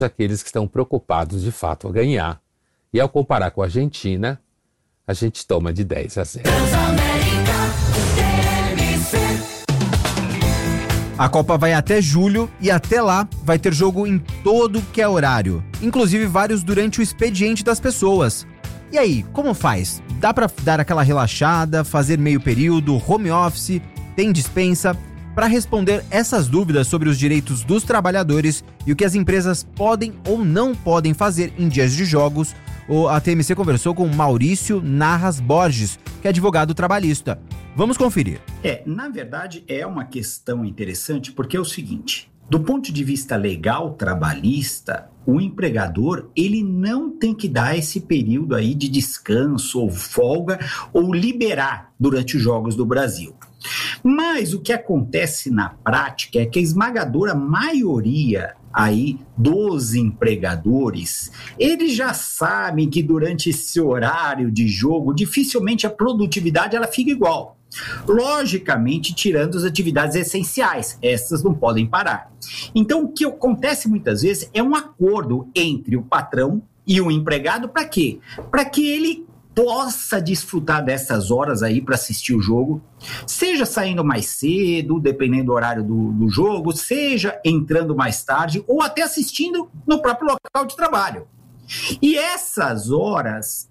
aqueles que estão preocupados de fato a ganhar. E ao comparar com a Argentina, a gente toma de 10-0. A Copa vai até julho e até lá vai ter jogo em todo que é horário, inclusive vários durante o expediente das pessoas. E aí, como faz? Dá pra dar aquela relaxada, fazer meio período, home office, tem dispensa? Para responder essas dúvidas sobre os direitos dos trabalhadores e o que as empresas podem ou não podem fazer em dias de jogos, a TMC conversou com Maurício Narras Borges, que é advogado trabalhista. Vamos conferir. Na verdade, é uma questão interessante porque é o seguinte: do ponto de vista legal trabalhista, o empregador ele não tem que dar esse período aí de descanso ou folga ou liberar durante os Jogos do Brasil. Mas o que acontece na prática é que a esmagadora maioria aí dos empregadores, eles já sabem que durante esse horário de jogo, dificilmente a produtividade ela fica igual. Logicamente, tirando as atividades essenciais, essas não podem parar. Então, o que acontece muitas vezes é um acordo entre o patrão e o empregado para quê? Para que ele possa desfrutar dessas horas aí para assistir o jogo, seja saindo mais cedo, dependendo do horário do jogo, seja entrando mais tarde ou até assistindo no próprio local de trabalho. E essas horas,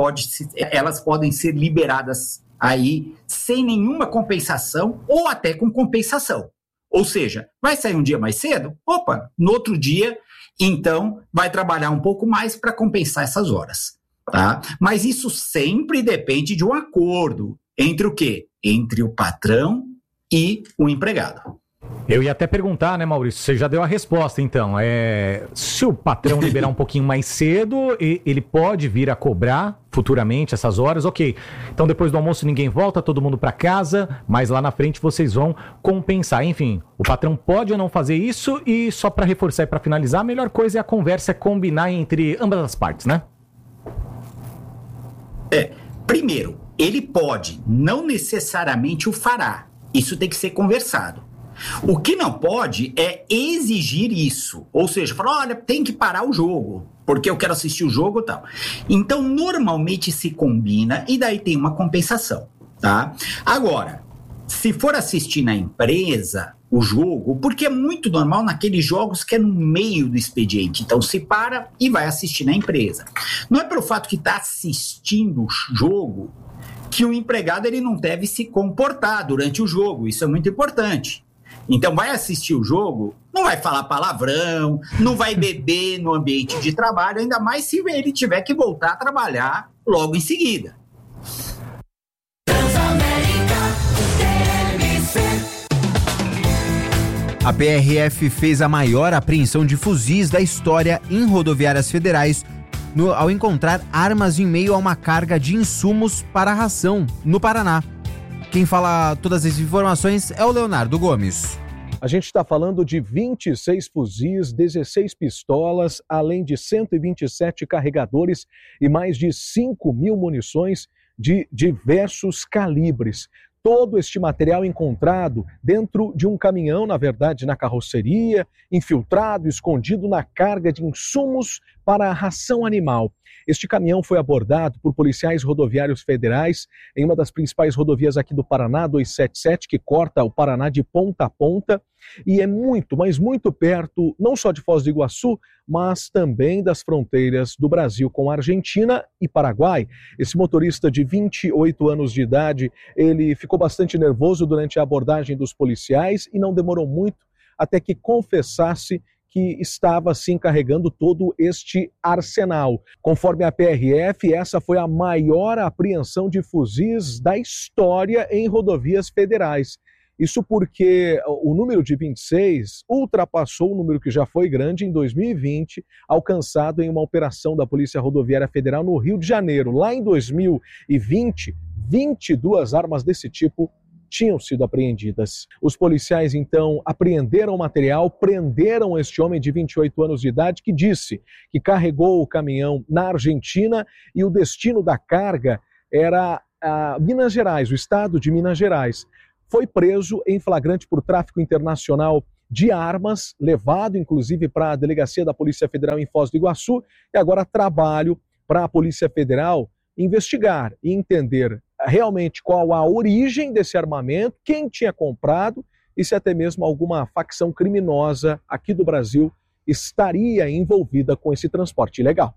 elas podem ser liberadas aí sem nenhuma compensação ou até com compensação. Ou seja, vai sair um dia mais cedo? Opa, no outro dia, então, vai trabalhar um pouco mais para compensar essas horas. Tá? Mas isso sempre depende de um acordo entre o quê? Entre o patrão e o empregado. Eu ia até perguntar, né, Maurício? Você já deu a resposta, então. Se o patrão liberar um pouquinho mais cedo, ele pode vir a cobrar futuramente essas horas, ok. Então, depois do almoço, ninguém volta, todo mundo para casa, mas lá na frente vocês vão compensar. Enfim, o patrão pode ou não fazer isso e só para reforçar e para finalizar, a melhor coisa é a conversa combinar entre ambas as partes, né? Primeiro, ele pode, não necessariamente o fará. Isso tem que ser conversado. O que não pode é exigir isso. Ou seja, falar, olha, tem que parar o jogo, porque eu quero assistir o jogo e tal. Então, normalmente se combina e daí tem uma compensação, tá? Agora, se for assistir na empresa o jogo, porque é muito normal naqueles jogos que é no meio do expediente, então se para e vai assistir na empresa. Não é pelo fato que está assistindo o jogo que o empregado ele não deve se comportar durante o jogo, isso é muito importante. Então vai assistir o jogo, não vai falar palavrão, não vai beber no ambiente de trabalho, ainda mais se ele tiver que voltar a trabalhar logo em seguida. A PRF fez a maior apreensão de fuzis da história em rodoviárias federais ao encontrar armas em meio a uma carga de insumos para a ração no Paraná. Quem fala todas as informações é o Leonardo Gomes. A gente está falando de 26 fuzis, 16 pistolas, além de 127 carregadores e mais de 5.000 munições de diversos calibres. Todo este material encontrado dentro de um caminhão, na verdade, na carroceria, infiltrado, escondido na carga de insumos para a ração animal. Este caminhão foi abordado por policiais rodoviários federais em uma das principais rodovias aqui do Paraná, 277, que corta o Paraná de ponta a ponta, e é muito, mas muito perto, não só de Foz do Iguaçu, mas também das fronteiras do Brasil com a Argentina e Paraguai. Esse motorista de 28 anos de idade, ele ficou bastante nervoso durante a abordagem dos policiais e não demorou muito até que confessasse que estava sim carregando todo este arsenal. Conforme a PRF, essa foi a maior apreensão de fuzis da história em rodovias federais. Isso porque o número de 26 ultrapassou o número que já foi grande em 2020, alcançado em uma operação da Polícia Rodoviária Federal no Rio de Janeiro. Lá em 2020, 22 armas desse tipo tinham sido apreendidas. Os policiais, então, apreenderam o material, prenderam este homem de 28 anos de idade que disse que carregou o caminhão na Argentina e o destino da carga era Minas Gerais, o estado de Minas Gerais. Foi preso em flagrante por tráfico internacional de armas, levado inclusive para a delegacia da Polícia Federal em Foz do Iguaçu, e agora trabalho para a Polícia Federal investigar e entender realmente qual a origem desse armamento, quem tinha comprado e se até mesmo alguma facção criminosa aqui do Brasil estaria envolvida com esse transporte ilegal.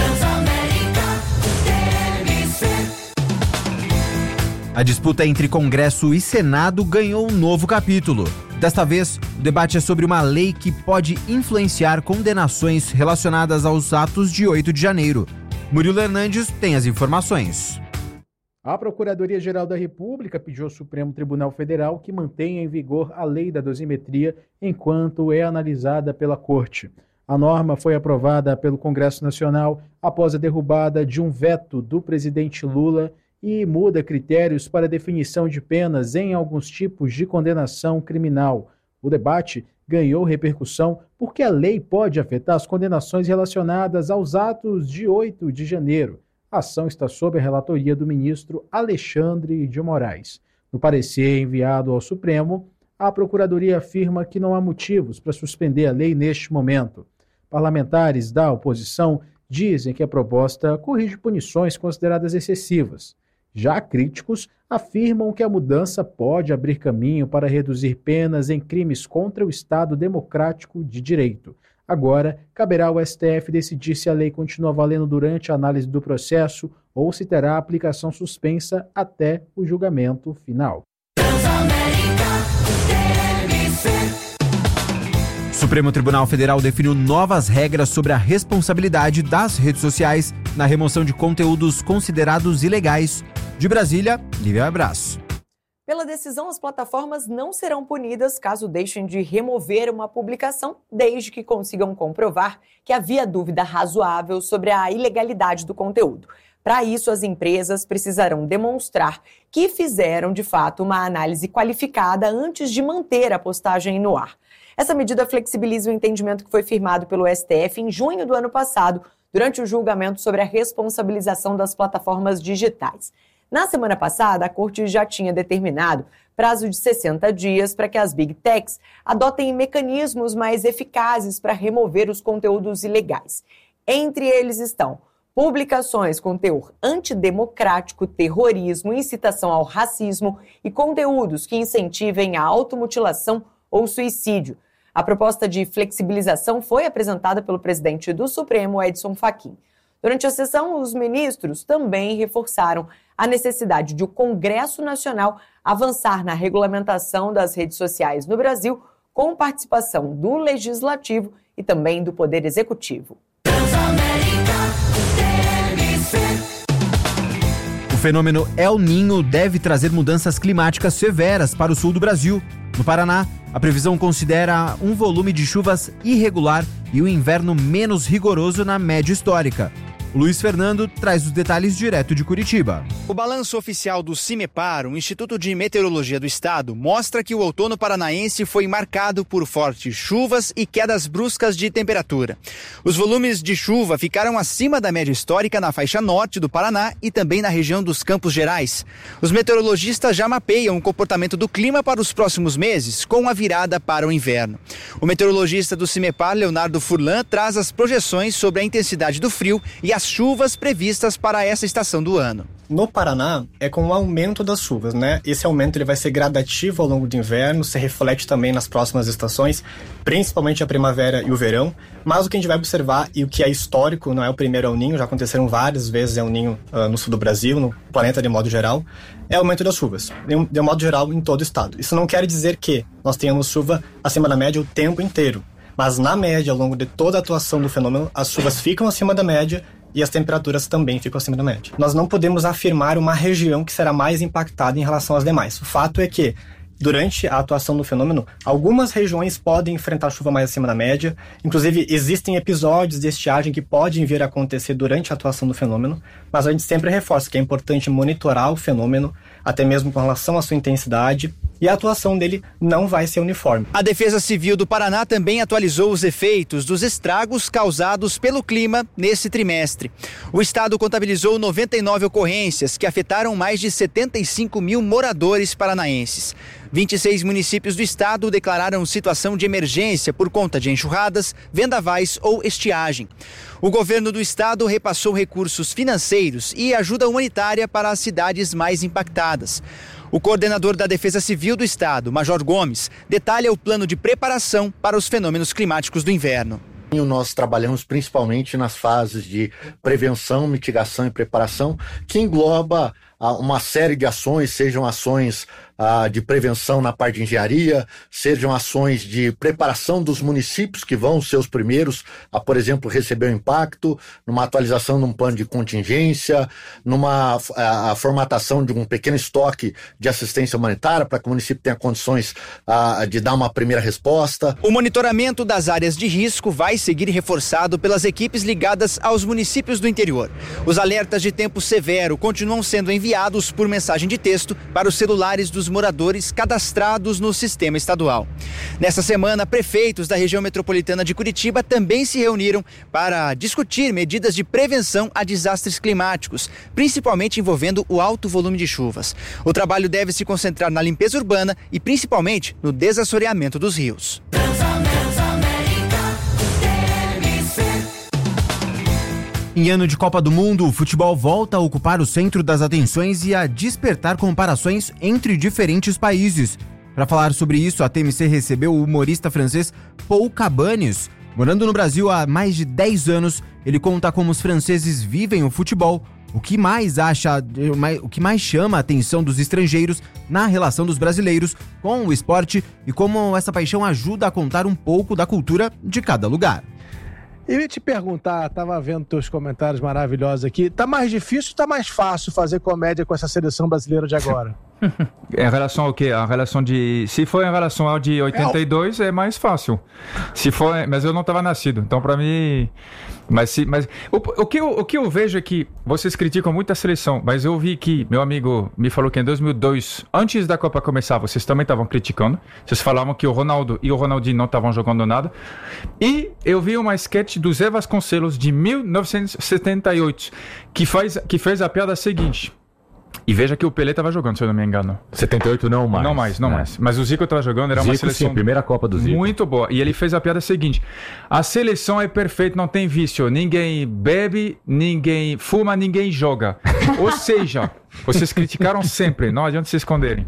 A disputa entre Congresso e Senado ganhou um novo capítulo. Desta vez, o debate é sobre uma lei que pode influenciar condenações relacionadas aos atos de 8 de janeiro. Murilo Hernandes tem as informações. A Procuradoria-Geral da República pediu ao Supremo Tribunal Federal que mantenha em vigor a lei da dosimetria enquanto é analisada pela Corte. A norma foi aprovada pelo Congresso Nacional após a derrubada de um veto do presidente Lula e muda critérios para definição de penas em alguns tipos de condenação criminal. O debate ganhou repercussão porque a lei pode afetar as condenações relacionadas aos atos de 8 de janeiro. A ação está sob a relatoria do ministro Alexandre de Moraes. No parecer enviado ao Supremo, a Procuradoria afirma que não há motivos para suspender a lei neste momento. Parlamentares da oposição dizem que a proposta corrige punições consideradas excessivas. Já críticos afirmam que a mudança pode abrir caminho para reduzir penas em crimes contra o Estado Democrático de Direito. Agora, caberá ao STF decidir se a lei continua valendo durante a análise do processo ou se terá aplicação suspensa até o julgamento final. O Supremo Tribunal Federal definiu novas regras sobre a responsabilidade das redes sociais na remoção de conteúdos considerados ilegais. De Brasília, Lívia Abraço. Pela decisão, as plataformas não serão punidas caso deixem de remover uma publicação, desde que consigam comprovar que havia dúvida razoável sobre a ilegalidade do conteúdo. Para isso, as empresas precisarão demonstrar que fizeram, de fato, uma análise qualificada antes de manter a postagem no ar. Essa medida flexibiliza o entendimento que foi firmado pelo STF em junho do ano passado, durante o julgamento sobre a responsabilização das plataformas digitais. Na semana passada, a Corte já tinha determinado prazo de 60 dias para que as Big Techs adotem mecanismos mais eficazes para remover os conteúdos ilegais. Entre eles estão publicações com teor antidemocrático, terrorismo, incitação ao racismo e conteúdos que incentivem a automutilação ou suicídio. A proposta de flexibilização foi apresentada pelo presidente do Supremo, Edson Fachin. Durante a sessão, os ministros também reforçaram a necessidade de o Congresso Nacional avançar na regulamentação das redes sociais no Brasil, com participação do Legislativo e também do Poder Executivo. O fenômeno El Niño deve trazer mudanças climáticas severas para o sul do Brasil. No Paraná, a previsão considera um volume de chuvas irregular e o inverno menos rigoroso na média histórica. O Luiz Fernando traz os detalhes direto de Curitiba. O balanço oficial do CIMEPAR, o Instituto de Meteorologia do Estado, mostra que o outono paranaense foi marcado por fortes chuvas e quedas bruscas de temperatura. Os volumes de chuva ficaram acima da média histórica na faixa norte do Paraná e também na região dos Campos Gerais. Os meteorologistas já mapeiam o comportamento do clima para os próximos meses, com a virada para o inverno. O meteorologista do CIMEPAR, Leonardo Furlan, traz as projeções sobre a intensidade do frio e as chuvas previstas para essa estação do ano. No Paraná, é com o aumento das chuvas, né? Esse aumento ele vai ser gradativo ao longo do inverno, se reflete também nas próximas estações, principalmente a primavera e o verão. Mas o que a gente vai observar, e o que é histórico, não é o primeiro El Niño, já aconteceram várias vezes El Niño no sul do Brasil, no planeta de modo geral, é o aumento das chuvas, de modo geral em todo o estado. Isso não quer dizer que nós tenhamos chuva acima da média o tempo inteiro, mas na média, ao longo de toda a atuação do fenômeno, as chuvas ficam acima da média e as temperaturas também ficam acima da média. Nós não podemos afirmar uma região que será mais impactada em relação às demais. O fato é que, durante a atuação do fenômeno, algumas regiões podem enfrentar chuva mais acima da média. Inclusive, existem episódios de estiagem que podem vir a acontecer durante a atuação do fenômeno, mas a gente sempre reforça que é importante monitorar o fenômeno, até mesmo com relação à sua intensidade, e a atuação dele não vai ser uniforme. A Defesa Civil do Paraná também atualizou os efeitos dos estragos causados pelo clima nesse trimestre. O estado contabilizou 99 ocorrências que afetaram mais de 75 mil moradores paranaenses. 26 municípios do estado declararam situação de emergência por conta de enxurradas, vendavais ou estiagem. O governo do estado repassou recursos financeiros e ajuda humanitária para as cidades mais impactadas. O coordenador da Defesa Civil do estado, Major Gomes, detalha o plano de preparação para os fenômenos climáticos do inverno. Nós trabalhamos principalmente nas fases de prevenção, mitigação e preparação, que engloba uma série de ações, sejam ações de prevenção na parte de engenharia, sejam ações de preparação dos municípios que vão ser os primeiros a, por exemplo, receber o impacto, numa atualização de um plano de contingência, a formatação de um pequeno estoque de assistência humanitária para que o município tenha condições de dar uma primeira resposta. O monitoramento das áreas de risco vai seguir reforçado pelas equipes ligadas aos municípios do interior. Os alertas de tempo severo continuam sendo enviados por mensagem de texto para os celulares dos moradores cadastrados no sistema estadual. Nessa semana, prefeitos da região metropolitana de Curitiba também se reuniram para discutir medidas de prevenção a desastres climáticos, principalmente envolvendo o alto volume de chuvas. O trabalho deve se concentrar na limpeza urbana e principalmente no desassoreamento dos rios. Em ano de Copa do Mundo, o futebol volta a ocupar o centro das atenções e a despertar comparações entre diferentes países. Para falar sobre isso, a TMC recebeu o humorista francês Paul Cabanes. Morando no Brasil há mais de 10 anos, ele conta como os franceses vivem o futebol, o que mais chama a atenção dos estrangeiros na relação dos brasileiros com o esporte e como essa paixão ajuda a contar um pouco da cultura de cada lugar. Eu ia te perguntar, tava vendo teus comentários maravilhosos aqui, tá mais difícil ou tá mais fácil fazer comédia com essa seleção brasileira de agora? Em relação ao quê? A relação de... Se for em relação ao de 82, é mais fácil. Se for... Mas eu não estava nascido, então para mim... Mas o que eu vejo é que vocês criticam muito a seleção, mas eu vi que meu amigo me falou que em 2002, antes da Copa começar, vocês também estavam criticando. Vocês falavam que o Ronaldo e o Ronaldinho não estavam jogando nada. E eu vi uma sketch do Zé Vasconcelos de 1978 que fez a piada seguinte. E veja que o Pelé estava jogando, se eu não me engano. 78 não mais. Não mais. Mas o Zico estava jogando, era uma seleção... Sim, primeira Copa do Zico. Muito boa. E ele fez a piada seguinte. A seleção é perfeita, não tem vício. Ninguém bebe, ninguém fuma, ninguém joga. Ou seja, vocês criticaram sempre, não adianta se esconderem.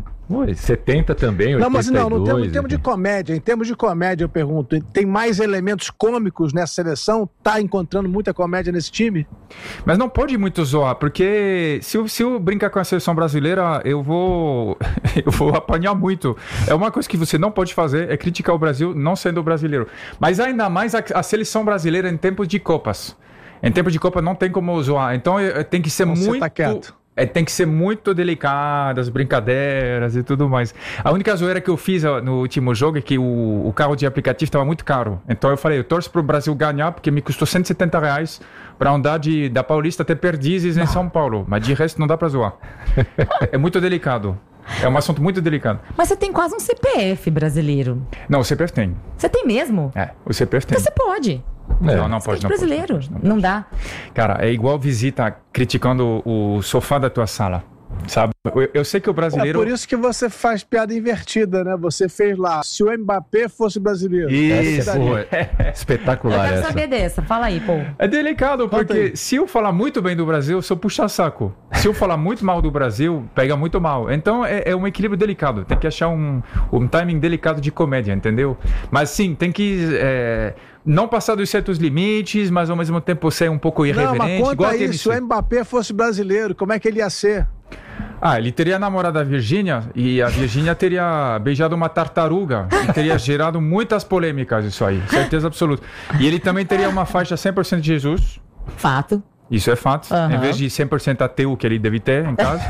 70 também, 82... Não, mas em termos de comédia, eu pergunto, tem mais elementos cômicos nessa seleção? Tá encontrando muita comédia nesse time? Mas não pode muito zoar, porque se eu brincar com a seleção brasileira, eu vou apanhar muito. É uma coisa que você não pode fazer, é criticar o Brasil não sendo brasileiro. Mas ainda mais a seleção brasileira em tempos de Copas. Em tempos de Copa não tem como zoar, então tem que ser muito... Tá quieto. Tem que ser muito delicado, as brincadeiras e tudo mais. A única zoeira que eu fiz no último jogo é que o carro de aplicativo estava muito caro. Então eu falei, eu torço para o Brasil ganhar, porque me custou R$170 para andar da Paulista até Perdizes em São Paulo. Mas de resto não dá para zoar. É muito delicado. É um assunto muito delicado. Mas você tem quase um CPF brasileiro. Não, o CPF tem. Você tem mesmo? É, o CPF tem. Então você pode. Não pode. Brasileiro. Não dá. Cara, é igual visita criticando o sofá da tua sala. Sabe? Eu sei que o brasileiro... É por isso que você faz piada invertida, né? Você fez lá, se o Mbappé fosse brasileiro. Isso, espetacular. Eu quero saber dessa, fala aí, pô. É delicado, porque se eu falar muito bem do Brasil, eu sou puxa-saco. Se eu falar muito mal do Brasil, pega muito mal. Então é um equilíbrio delicado. Tem que achar um timing delicado de comédia, entendeu? Mas sim, tem que... não passar dos certos limites, mas ao mesmo tempo ser um pouco irreverente. Não, mas conta aí, se o Mbappé fosse brasileiro, como é que ele ia ser? Ele teria namorado a Virgínia e a Virgínia teria beijado uma tartaruga e teria gerado muitas polêmicas isso aí, certeza absoluta. E ele também teria uma faixa 100% de Jesus. Fato. Isso é fato. Em vez de 100% ateu que ele deve ter em casa.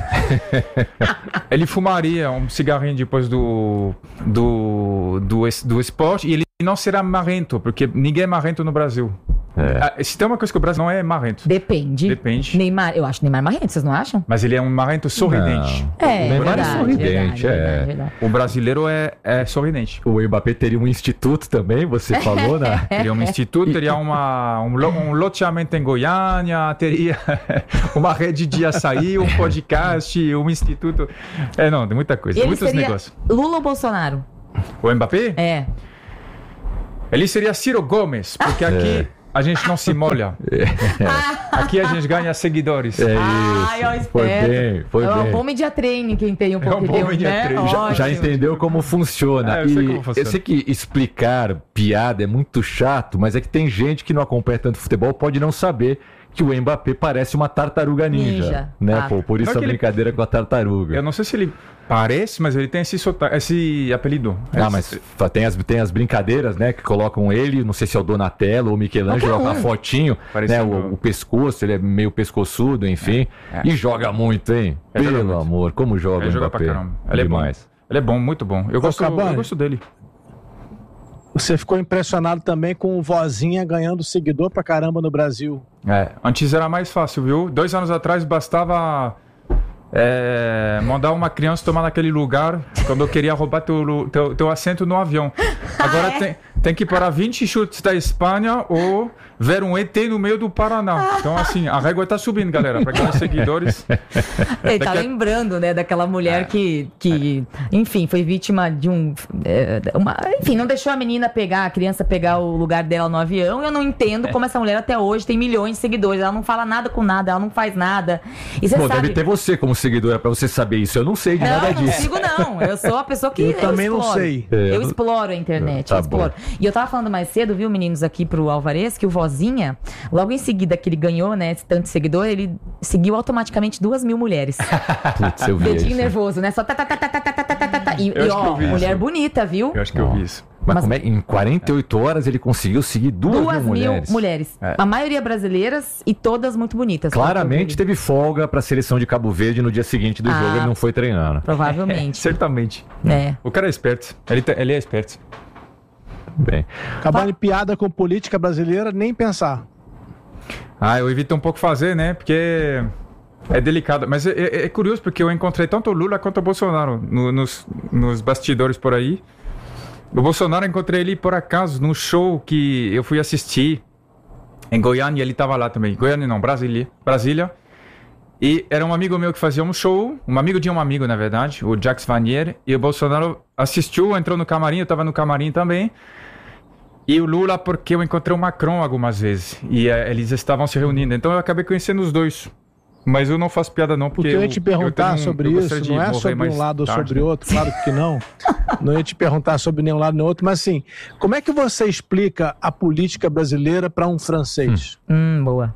Ele fumaria um cigarrinho depois do esporte e ele não será marrento, porque ninguém é marrento no Brasil. Se tem uma coisa que o Brasil não é marrento. Depende. Neymar, eu acho Neymar marrento, vocês não acham? Mas ele é um marrento sorridente. O Neymar é sorridente, verdade. O brasileiro é sorridente. O Mbappé teria um instituto também, você falou, né? Teria um instituto, teria um loteamento em Goiânia, teria uma rede de açaí, um podcast, um instituto. Não, tem muita coisa, muitos negócios. Lula ou Bolsonaro? O Mbappé? Ele seria Ciro Gomes, porque aqui a gente não se molha. Aqui a gente ganha seguidores. Foi bem. Um bom media training quem tem um pouco bom media training. Já entendeu como funciona. Eu sei que explicar piada é muito chato, mas é que tem gente que não acompanha tanto futebol, pode não saber que o Mbappé parece uma tartaruga ninja. Né? Por isso a brincadeira com a tartaruga. Eu não sei se ele parece, mas ele tem esse apelido. Mas tem as brincadeiras, né? Que colocam ele, não sei se é o Donatello ou o Michelangelo, com a fotinho, né? O pescoço, ele é meio pescoçudo, enfim. E joga muito, hein? Pelo amor, como joga o Mbappé. Ele é demais. Ele é bom, muito bom. Eu gosto dele. Você ficou impressionado também com o Vozinha ganhando seguidor pra caramba no Brasil. Antes era mais fácil, viu? 2 anos atrás bastava mandar uma criança tomar naquele lugar quando eu queria roubar teu assento no avião. Agora tem que parar 20 chutes da Espanha ou ver um ET no meio do Paraná. Então, assim, a régua tá subindo, galera, para aqueles seguidores. Ele tá lembrando, né, daquela mulher que enfim, foi vítima de enfim, não deixou a criança pegar o lugar dela no avião. Eu não entendo como essa mulher até hoje tem milhões de seguidores. Ela não fala nada com nada, ela não faz nada. E você sabe... deve ter você como seguidora para você saber isso. Eu não sei de nada disso. Não sigo, não. Eu sou a pessoa que... Eu também não sei. Eu exploro a internet. E eu tava falando mais cedo, viu, meninos, aqui pro Alvarez, que o Vozinha, logo em seguida que ele ganhou, né, esse tanto de seguidor, ele seguiu automaticamente 2.000 mulheres. Putz, eu vi Dedinho isso. nervoso, né? Só mulher bonita, viu? Eu acho que eu vi isso. Mas como em 48 horas ele conseguiu seguir 2.000 mulheres. A maioria brasileiras e todas muito bonitas. Claramente teve folga para a seleção de Cabo Verde no dia seguinte do jogo, ele não foi treinando. Provavelmente. Certamente. O cara é esperto. Ele é esperto. Bem. Acabando piada com política brasileira, nem pensar. Eu evito um pouco fazer, né? Porque é delicado. Mas é curioso, porque eu encontrei tanto o Lula quanto o Bolsonaro nos bastidores por aí. O Bolsonaro, encontrei ele por acaso num show que eu fui assistir em Goiânia, ele estava lá também. Goiânia não, Brasília. E era um amigo meu que fazia um show, um amigo de um amigo, na verdade, o Jacques Vanier. E o Bolsonaro assistiu, entrou no camarim, eu estava no camarim também. E o Lula, porque eu encontrei o Macron algumas vezes. E eles estavam se reunindo. Então eu acabei conhecendo os dois. Mas eu não faço piada não, porque eu ia te perguntar sobre isso, não é sobre um lado ou sobre outro, claro que não. Não ia te perguntar sobre nenhum lado nem outro, mas assim, como é que você explica a política brasileira para um francês? Boa.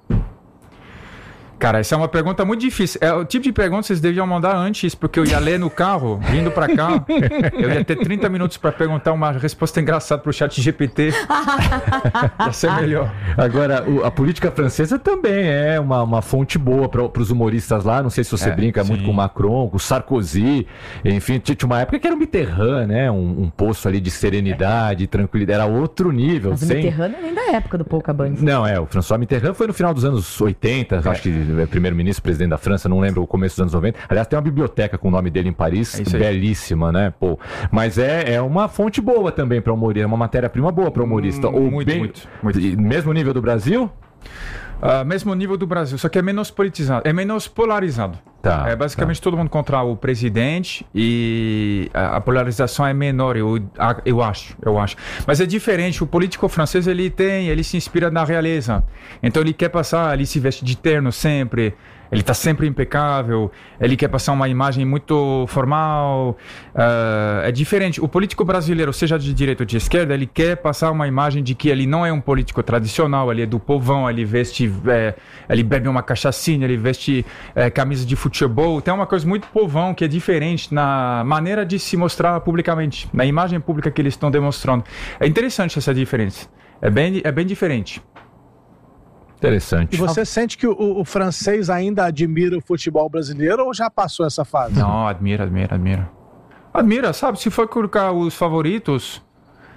Cara, essa é uma pergunta muito difícil. É o tipo de pergunta que vocês deviam mandar antes, porque eu ia ler no carro, vindo pra cá. Eu ia ter 30 minutos pra perguntar uma resposta engraçada pro chat GPT. Ia ser melhor. Agora, a política francesa também é uma fonte boa pros humoristas lá. Não sei se você brinca muito com o Macron, com o Sarkozy. Enfim, tinha uma época que era o Mitterrand, né? Um poço ali de serenidade, tranquilidade. Era outro nível. Mas o Mitterrand não é nem da época do Pouca Banho. Não, o François Mitterrand foi no final dos anos 80, acho que primeiro-ministro, presidente da França, não lembro o começo dos anos 90. Aliás, tem uma biblioteca com o nome dele em Paris, belíssima, né? Mas é uma fonte boa também para humorista, é uma matéria-prima boa para humorista. Muito. Mesmo nível do Brasil? Mesmo nível do Brasil, só que é menos politizado, é menos polarizado. É basicamente todo mundo contra o presidente e a polarização é menor, eu acho. Mas é diferente, o político francês ele se inspira na realeza. Então ele quer passar, ele se veste de terno sempre, ele está sempre impecável, ele quer passar uma imagem muito formal. É diferente. O político brasileiro, seja de direita ou de esquerda, ele quer passar uma imagem de que ele não é um político tradicional, ele é do povão, ele veste, ele bebe uma cachaçinha, ele veste camisa de futebol. Tem uma coisa muito povão que é diferente na maneira de se mostrar publicamente, na imagem pública que eles estão demonstrando. É interessante essa diferença. É bem diferente. Interessante. E você sente que o francês ainda admira o futebol brasileiro ou já passou essa fase? Não, admira. Admira, sabe? Se for colocar os favoritos,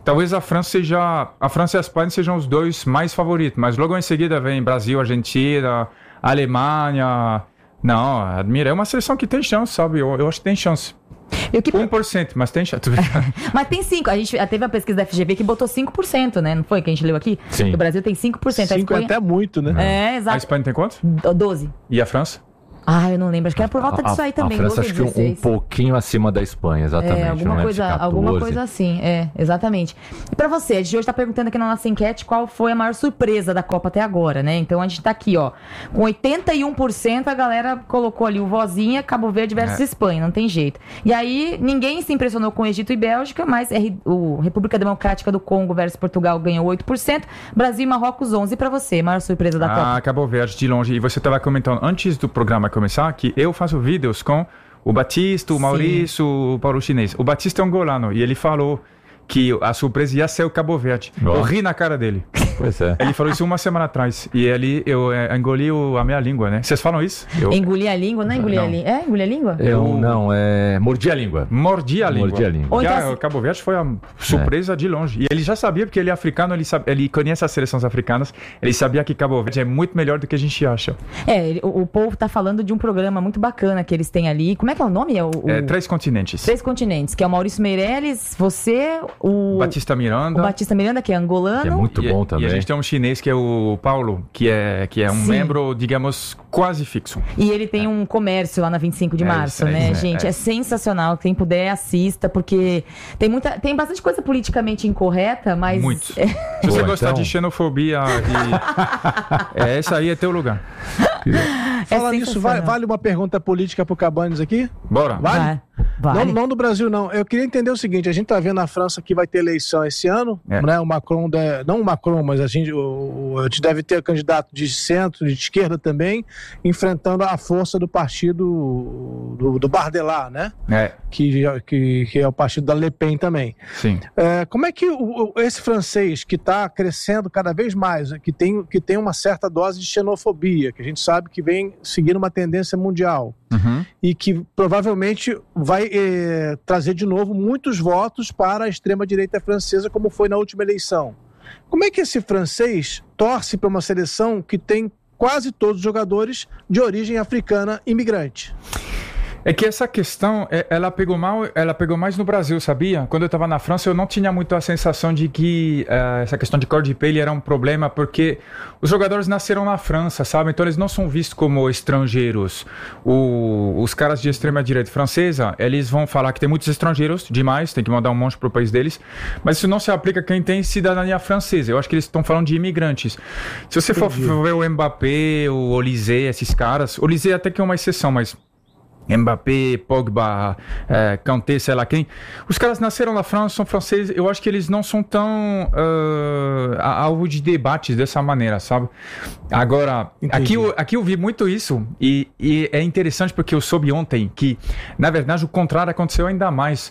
talvez a França e a Espanha sejam os dois mais favoritos, mas logo em seguida vem Brasil, Argentina, Alemanha. Não, admira, é uma seleção que tem chance, sabe? Eu acho que tem chance. 1%, mas tem chance. Mas tem 5%. A gente teve a pesquisa da FGV que botou 5%, né? Não foi que a gente leu aqui? Sim. O Brasil tem 5%. 5 é até muito, né? É, exato. A Espanha tem quanto? 12%. E a França? Eu não lembro. Acho que era por volta disso aí também. A França acho que um pouquinho acima da Espanha, exatamente. Alguma coisa assim. Exatamente. E pra você, a gente hoje tá perguntando aqui na nossa enquete qual foi a maior surpresa da Copa até agora, né? Então a gente tá aqui, ó. Com 81% a galera colocou ali o vozinha, Cabo Verde versus Espanha, não tem jeito. E aí, ninguém se impressionou com Egito e Bélgica, mas o República Democrática do Congo versus Portugal ganhou 8%, Brasil e Marrocos 11%. E pra você, maior surpresa da Copa? Cabo Verde, de longe. E você tava comentando antes do programa começar que eu faço vídeos com o Batista, o Maurício, o Paulo Chinês. O Batista é angolano e ele falou que a surpresa ia ser o Cabo Verde. Eu ri na cara dele. Pois é. Ele falou isso uma semana atrás. E eu engoli a minha língua, né? Vocês falam isso? Engolir a língua? Não é engolir a língua? É engolir a língua? Mordi a língua. Mordi a língua. Então, o Cabo Verde foi a surpresa de longe. E ele já sabia, porque ele é africano, ele conhece as seleções africanas, ele sabia que Cabo Verde é muito melhor do que a gente acha. O povo tá falando de um programa muito bacana que eles têm ali. Como é que é o nome? Três Continentes. Três Continentes, que é o Maurício Meirelles, você, o Batista Miranda. O Batista Miranda, que é angolano. Que é muito bom também. E a gente tem um chinês que é o Paulo, que é um membro, digamos, quase fixo. E ele tem um comércio lá na 25 de março, né, gente? É sensacional. Quem puder, assista, porque tem bastante coisa politicamente incorreta, mas... Muito. Se você gostar de xenofobia, esse aí é teu lugar. Falando nisso, vale uma pergunta política pro Cabanes aqui? Bora. Vale? Vale. Não do Brasil, não. Eu queria entender o seguinte, a gente tá vendo a França que vai ter eleição esse ano, né? O Macron, não o Macron, mas a gente deve ter candidato de centro, de esquerda também, enfrentando a força do partido do Bardella, né? Que é o partido da Le Pen também. Sim. Como é que esse francês que está crescendo cada vez mais, que tem uma certa dose de xenofobia, que a gente sabe que vem seguindo uma tendência mundial, e que provavelmente vai trazer de novo muitos votos para a extrema-direita francesa, como foi na última eleição. Como é que esse francês torce para uma seleção que tem quase todos os jogadores de origem africana imigrante? É que essa questão, ela pegou mais no Brasil, sabia? Quando eu estava na França, eu não tinha muito a sensação de que essa questão de cor de pele era um problema, porque os jogadores nasceram na França, sabe? Então eles não são vistos como estrangeiros. Os caras de extrema-direita francesa, eles vão falar que tem muitos estrangeiros, demais, tem que mandar um monte pro país deles, mas isso não se aplica a quem tem cidadania francesa. Eu acho que eles estão falando de imigrantes. Se você for ver o Mbappé, o Olysée, esses caras, o Olysée até que é uma exceção, mas... Mbappé, Pogba, Kanté, sei lá quem. Os caras nasceram na França, são franceses. Eu acho que eles não são tão alvo de debates dessa maneira, sabe? Agora, aqui eu vi muito isso e é interessante porque eu soube ontem que, na verdade, o contrário aconteceu ainda mais.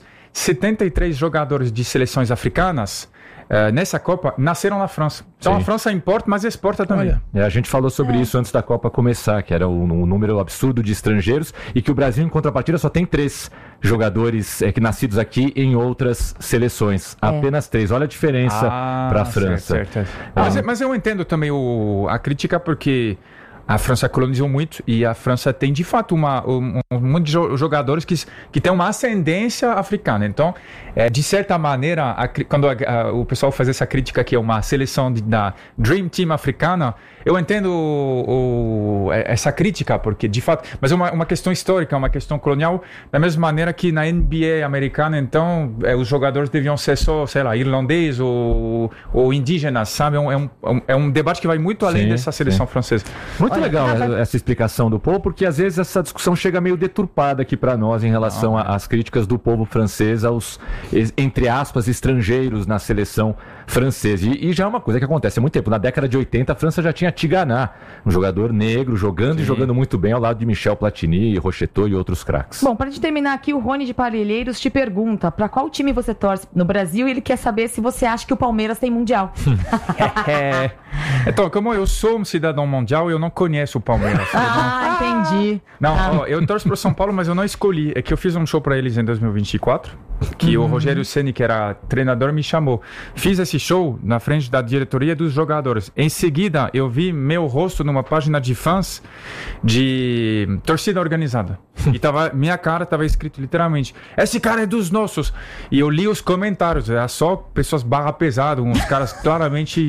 73 jogadores de seleções africanas nessa Copa nasceram na França. Então a França importa, mas exporta também. A gente falou sobre isso antes da Copa começar, que era um número absurdo de estrangeiros e que o Brasil, em contrapartida, só tem 3 jogadores nascidos aqui em outras seleções. Apenas 3. Olha a diferença para a França. Certo. Mas eu entendo também a crítica, porque a França colonizou muito e a França tem, de fato, um monte de jogadores que tem uma ascendência africana. Então, de certa maneira, quando o pessoal faz essa crítica que é uma seleção da Dream Team africana, eu entendo essa crítica, porque, de fato... Mas é uma questão histórica, uma questão colonial, da mesma maneira que na NBA americana, então, os jogadores deviam ser só, sei lá, irlandês ou indígenas, sabe? É um debate que vai muito além dessa seleção francesa. Muito legal essa explicação do povo, porque às vezes essa discussão chega meio deturpada aqui para nós em relação às críticas do povo francês aos, entre aspas, estrangeiros na seleção francesa. E já é uma coisa que acontece há muito tempo. Na década de 80, a França já tinha Tigana, um jogador negro, jogando e jogando muito bem ao lado de Michel Platini, Rocheteau e outros craques. Bom, para gente terminar aqui, o Rony de Parelheiros te pergunta para qual time você torce no Brasil e ele quer saber se você acha que o Palmeiras tem Mundial. Então, como eu sou um cidadão mundial, eu não conheço o Palmeiras. Entendi. Não, eu torço pro São Paulo, mas eu não escolhi. É que eu fiz um show para eles em 2024. que o Rogério Ceni, que era treinador, me chamou. Fiz esse show na frente da diretoria dos jogadores. Em seguida, eu vi meu rosto numa página de fãs de torcida organizada. E minha cara estava escrito literalmente: esse cara é dos nossos. E eu li os comentários, era só pessoas barra pesada, uns caras claramente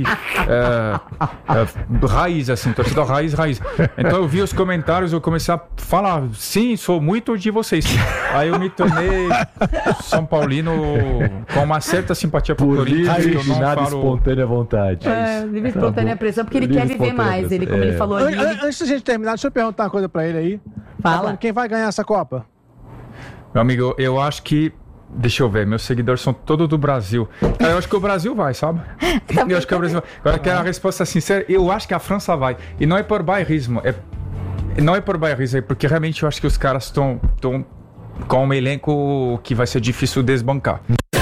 raiz, assim, torcida raiz. Então eu vi os comentários, eu comecei a falar: sim, sou muito de vocês. Aí eu me tornei São Paulino com uma certa simpatia por Corinthians. Livre, nada espontânea vontade. Livre espontânea pressão, porque ele quer viver mais. Ele, como ele falou ali. Antes da gente terminar, deixa eu perguntar uma coisa pra ele aí. Fala. Quem vai ganhar essa Copa? Meu amigo, eu acho que... Deixa eu ver, meus seguidores são todos do Brasil. Eu acho que o Brasil vai, sabe? Eu acho que o Brasil vai. Agora, quero a resposta sincera, eu acho que a França vai. E não é por bairrismo, não é por bairrismo, é porque realmente eu acho que os caras estão com um elenco que vai ser difícil desbancar.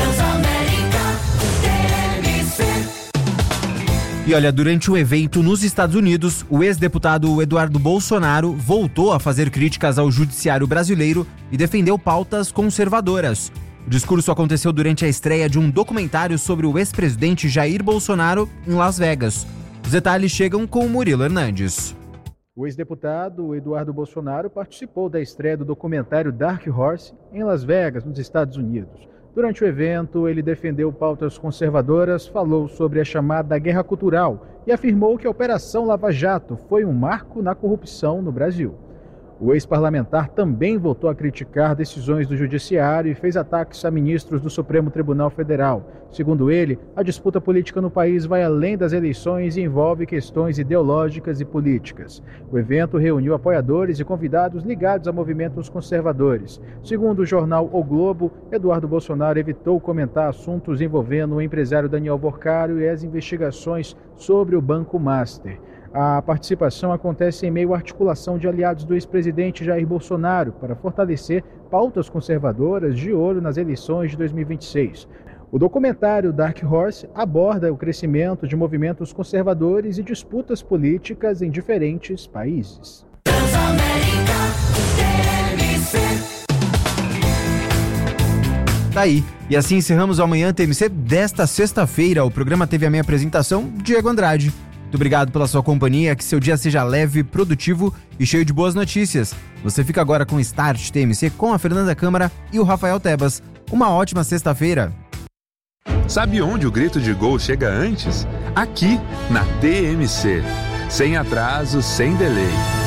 E olha, durante um evento nos Estados Unidos, o ex-deputado Eduardo Bolsonaro voltou a fazer críticas ao judiciário brasileiro e defendeu pautas conservadoras. O discurso aconteceu durante a estreia de um documentário sobre o ex-presidente Jair Bolsonaro em Las Vegas. Os detalhes chegam com o Murilo Hernandes. O ex-deputado Eduardo Bolsonaro participou da estreia do documentário Dark Horse em Las Vegas, nos Estados Unidos. Durante o evento, ele defendeu pautas conservadoras, falou sobre a chamada guerra cultural e afirmou que a Operação Lava Jato foi um marco na corrupção no Brasil. O ex-parlamentar também voltou a criticar decisões do Judiciário e fez ataques a ministros do Supremo Tribunal Federal. Segundo ele, a disputa política no país vai além das eleições e envolve questões ideológicas e políticas. O evento reuniu apoiadores e convidados ligados a movimentos conservadores. Segundo o jornal O Globo, Eduardo Bolsonaro evitou comentar assuntos envolvendo o empresário Daniel Borcário e as investigações sobre o Banco Master. A participação acontece em meio à articulação de aliados do ex-presidente Jair Bolsonaro para fortalecer pautas conservadoras de olho nas eleições de 2026. O documentário Dark Horse aborda o crescimento de movimentos conservadores e disputas políticas em diferentes países. Tá aí. E assim encerramos o Amanhã TMC desta sexta-feira. O programa teve a minha apresentação, Diego Andrade. Muito obrigado pela sua companhia, que seu dia seja leve, produtivo e cheio de boas notícias. Você fica agora com Start TMC com a Fernanda Câmara e o Rafael Tebas. Uma ótima sexta-feira. Sabe onde o grito de gol chega antes? Aqui, na TMC. Sem atraso, sem delay.